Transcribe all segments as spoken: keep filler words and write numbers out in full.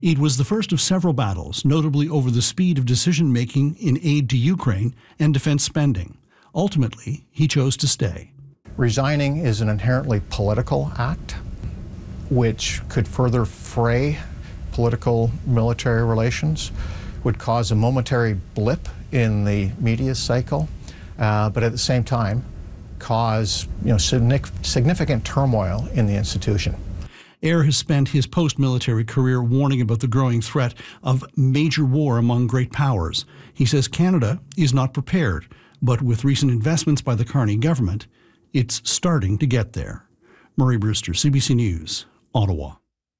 It was the first of several battles, notably over the speed of decision-making in aid to Ukraine and defense spending. Ultimately, he chose to stay. Resigning is an inherently political act, which could further fray political military relations, would cause a momentary blip in the media cycle, uh, but at the same time cause you know, significant turmoil in the institution. Eyre has spent his post-military career warning about the growing threat of major war among great powers. He says Canada is not prepared, but with recent investments by the Carney government, it's starting to get there. Murray Brewster, C B C News, Ottawa.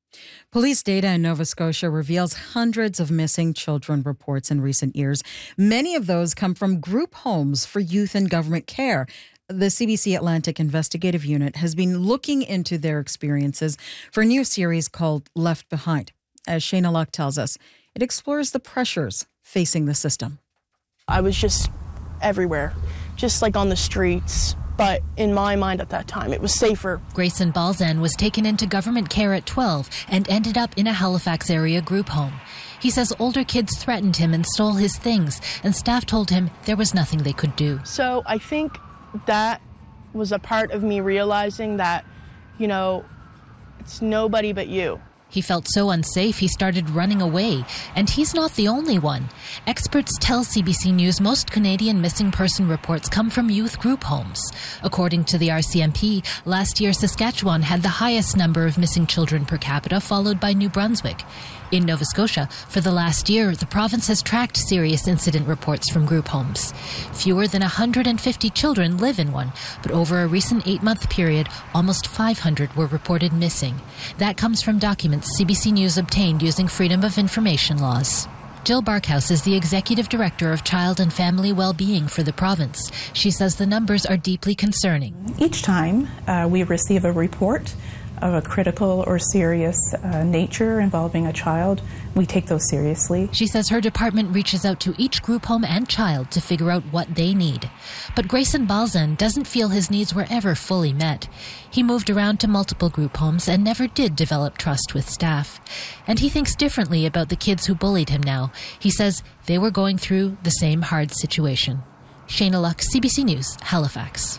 Police data in Nova Scotia reveals hundreds of missing children reports in recent years. Many of those come from group homes for youth in government care. The C B C Atlantic Investigative Unit has been looking into their experiences for a new series called Left Behind. As Shayna Luck tells us, it explores the pressures facing the system. I was just everywhere, just like on the streets. But in my mind at that time, it was safer. Grayson Balzan was taken into government care at twelve and ended up in a Halifax area group home. He says older kids threatened him and stole his things, and staff told him there was nothing they could do. So I think that was a part of me realizing that, you know, it's nobody but you. He felt so unsafe he started running away, and he's not the only one. Experts tell C B C News most Canadian missing person reports come from youth group homes. According to the R C M P, last year Saskatchewan had the highest number of missing children per capita, followed by New Brunswick. In Nova Scotia, for the last year, the province has tracked serious incident reports from group homes. Fewer than one hundred fifty children live in one, but over a recent eight-month period, almost five hundred were reported missing. That comes from documents C B C News obtained using Freedom of Information laws. Jill Barkhouse is the Executive Director of Child and Family Wellbeing for the province. She says the numbers are deeply concerning. Each time uh, we receive a report of a critical or serious uh, nature involving a child, we take those seriously. She says her department reaches out to each group home and child to figure out what they need. But Grayson Balzan doesn't feel his needs were ever fully met. He moved around to multiple group homes and never did develop trust with staff. And he thinks differently about the kids who bullied him now. He says they were going through the same hard situation. Shayna Luck, C B C News, Halifax.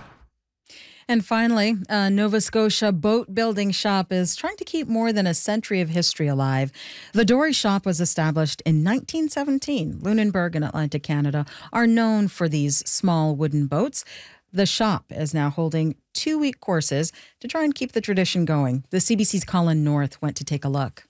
And finally, a Nova Scotia boat building shop is trying to keep more than a century of history alive. The Dory Shop was established in nineteen seventeen. Lunenburg and Atlantic Canada are known for these small wooden boats. The shop is now holding two-week courses to try and keep the tradition going. The C B C's Colin North went to take a look.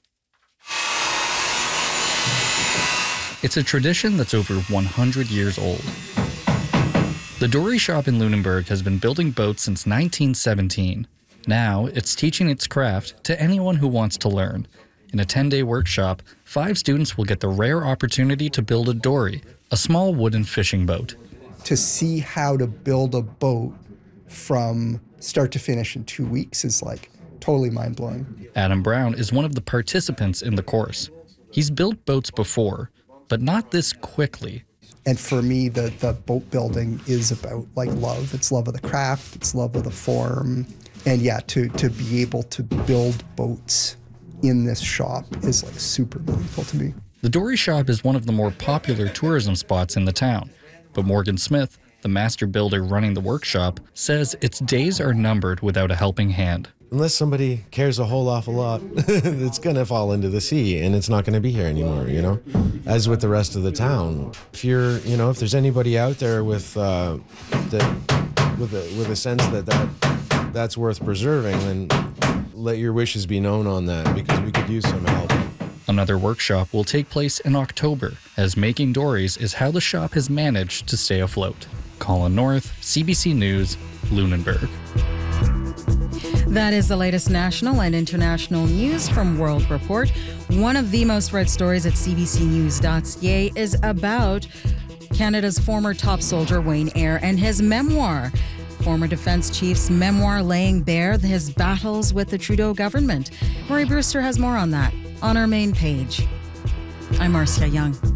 It's a tradition that's over one hundred years old. The Dory Shop in Lunenburg has been building boats since nineteen seventeen. Now, it's teaching its craft to anyone who wants to learn. In a ten-day workshop, five students will get the rare opportunity to build a dory, a small wooden fishing boat. To see how to build a boat from start to finish in two weeks is like totally mind-blowing. Adam Brown is one of the participants in the course. He's built boats before, but not this quickly. And for me, the, the boat building is about like love. It's love of the craft, it's love of the form. And yeah, to, to be able to build boats in this shop is like super meaningful to me. The Dory Shop is one of the more popular tourism spots in the town. But Morgan Smith, the master builder running the workshop, says its days are numbered without a helping hand. Unless somebody cares a whole awful lot, it's going to fall into the sea and it's not going to be here anymore, you know, as with the rest of the town. If you're, you know, if there's anybody out there with, uh, that, with, a, with a sense that, that that's worth preserving, then let your wishes be known on that, because we could use some help. Another workshop will take place in October, as making dories is how the shop has managed to stay afloat. Colin North, C B C News, Lunenburg. That is the latest national and international news from World Report. One of the most read stories at c b c news dot c a is about Canada's former top soldier Wayne Eyre and his memoir. Former Defence Chief's memoir laying bare his battles with the Trudeau government. Murray Brewster has more on that on our main page. I'm Marcia Young.